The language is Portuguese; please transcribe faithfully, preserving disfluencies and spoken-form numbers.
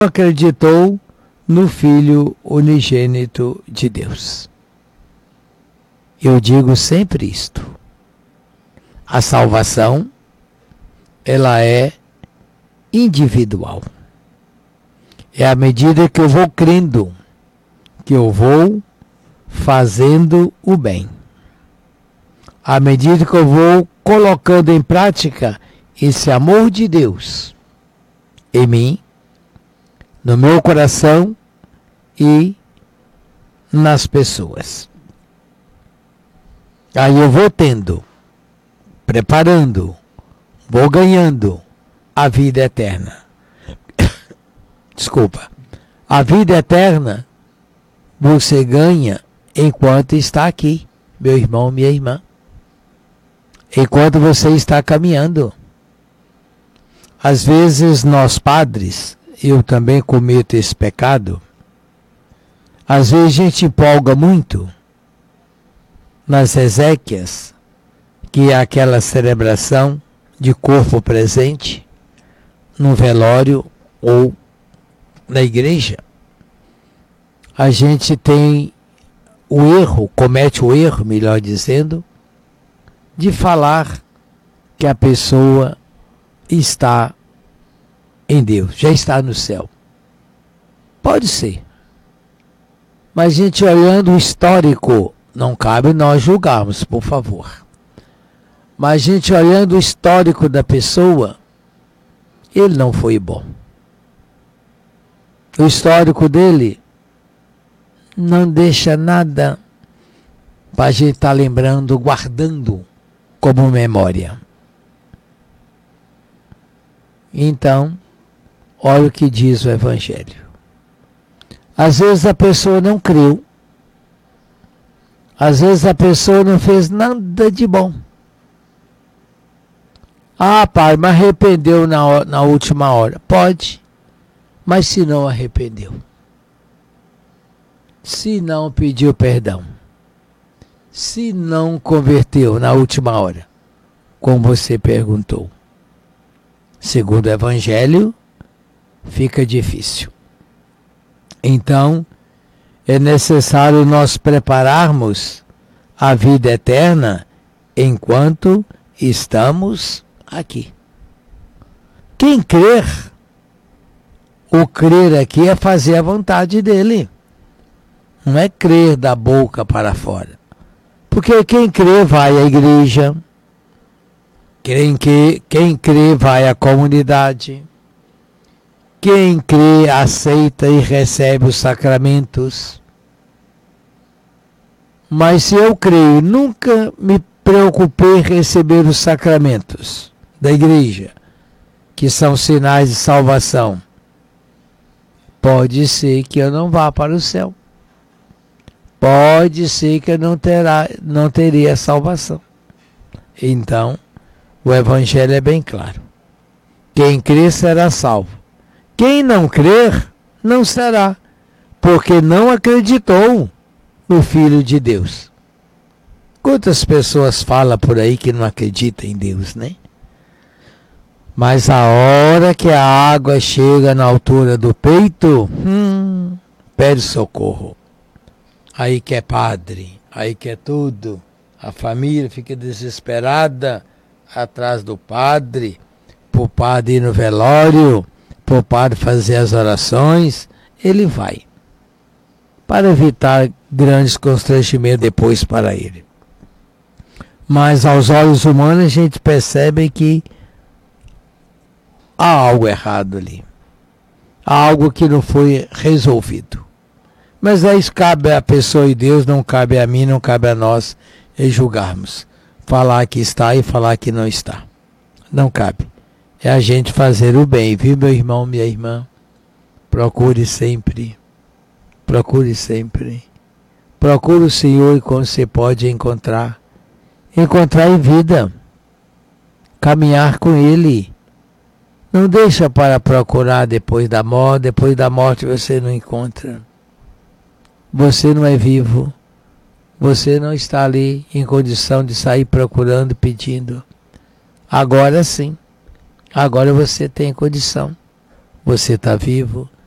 acreditou no Filho unigênito de Deus. Eu digo sempre isto. A salvação, ela é individual. É à medida que eu vou crendo, que eu vou fazendo o bem. À medida que eu vou colocando em prática esse amor de Deus em mim, no meu coração e nas pessoas. Aí eu vou tendo, preparando, vou ganhando a vida eterna. Desculpa. A vida eterna você ganha enquanto está aqui, meu irmão, minha irmã. Enquanto você está caminhando. Às vezes nós padres, eu também cometo esse pecado, às vezes a gente empolga muito nas exéquias, que é aquela celebração de corpo presente, no velório ou na igreja. A gente tem o erro, comete o erro, melhor dizendo, de falar que a pessoa está em Deus, já está no céu. Pode ser. Mas, gente, olhando o histórico, não cabe nós julgarmos, por favor. Mas, gente, olhando o histórico da pessoa, ele não foi bom. O histórico dele não deixa nada para a gente estar lembrando, guardando como memória. Então, olha o que diz o Evangelho. Às vezes a pessoa não creu. Às vezes a pessoa não fez nada de bom. Ah, pai, mas arrependeu na, na última hora. Pode, mas se não arrependeu. Se não pediu perdão. Se não converteu na última hora, como você perguntou. Segundo o Evangelho, fica difícil. Então, é necessário nós prepararmos a vida eterna enquanto estamos aqui. Quem crer, o crer aqui é fazer a vontade dele. Não é crer da boca para fora. Porque quem crê vai à igreja. Quem crê, quem crê vai à comunidade. Quem crê aceita e recebe os sacramentos. Mas se eu creio, nunca me preocupei em receber os sacramentos da igreja, que são sinais de salvação, pode ser que eu não vá para o céu. Pode ser que eu não, terá, não teria salvação. Então, o Evangelho é bem claro. Quem crer será salvo. Quem não crer, não será, porque não acreditou no Filho de Deus. Quantas pessoas falam por aí que não acreditam em Deus, né? Mas a hora que a água chega na altura do peito, hum, pede socorro. Aí que é padre, aí que é tudo. A família fica desesperada atrás do padre, para o padre ir no velório, para o padre fazer as orações. Ele vai, para evitar grandes constrangimentos depois para ele. Mas aos olhos humanos a gente percebe que há algo errado ali. Há algo que não foi resolvido. Mas aí cabe a pessoa e Deus, não cabe a mim, não cabe a nós julgarmos. Falar que está e falar que não está. Não cabe. É a gente fazer o bem, viu, meu irmão, minha irmã? Procure sempre. Procure sempre. Procure o Senhor e quando você pode encontrar. Encontrar em vida. Caminhar com Ele. Não deixa para procurar depois da morte. Depois da morte você não encontra. Você não é vivo. Você não está ali em condição de sair procurando, pedindo. Agora sim. Agora você tem condição. Você está vivo.